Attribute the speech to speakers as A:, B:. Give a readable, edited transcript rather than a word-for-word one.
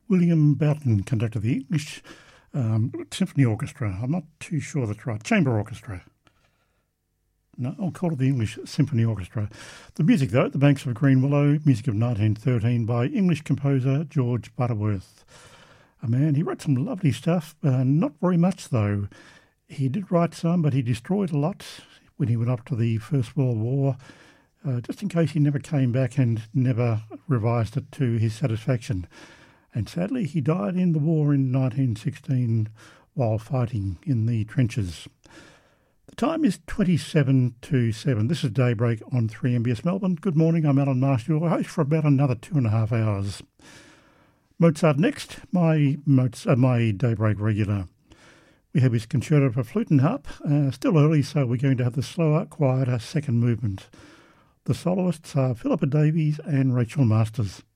A: William Boughton conducted the English Symphony Orchestra. I'm not too sure that's right. Chamber Orchestra. No, I'll call it the English Symphony Orchestra. The music, though, The Banks of Green Willow, music of 1913 by English composer George Butterworth. He wrote some lovely stuff, not very much, though. He did write some, but he destroyed a lot when he went up to the First World War, just in case he never came back and never revised it to his satisfaction. And sadly, he died in the war in 1916 while fighting in the trenches. The time is 27 to 7. This is Daybreak on 3MBS Melbourne. Good morning, I'm Alan Marsh, your host for about another 2.5 hours. Mozart next, my Daybreak regular. We have his concerto for flute and harp. Still early, so we're going to have the slower, quieter second movement. The soloists are Philippa Davies and Rachel Masters.